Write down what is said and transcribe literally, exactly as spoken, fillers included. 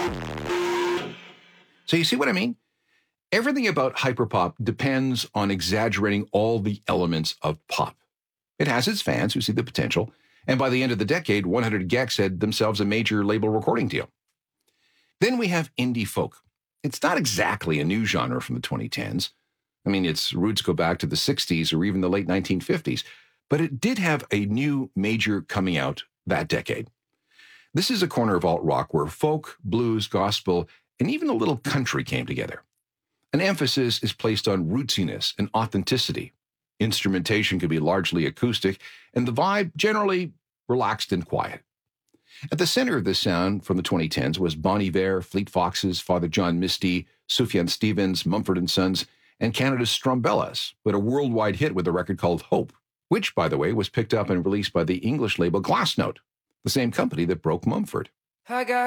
So you see what I mean? Everything about hyperpop depends on exaggerating all the elements of pop. It has its fans who see the potential, and by the end of the decade, one hundred gecs had themselves a major label recording deal. Then we have indie folk. It's not exactly a new genre from the twenty tens. I mean, its roots go back to the sixties or even the late nineteen fifties, but it did have a new major coming out that decade. This is a corner of alt-rock where folk, blues, gospel, and even a little country came together. An emphasis is placed on rootsiness and authenticity. Instrumentation can be largely acoustic, and the vibe generally relaxed and quiet. At the center of this sound from the twenty tens was Bon Iver, Fleet Foxes, Father John Misty, Sufjan Stevens, Mumford and Sons, and Canada's Strumbellas, with a worldwide hit with a record called Hope, which, by the way, was picked up and released by the English label Glassnote, the same company that broke Mumford. I got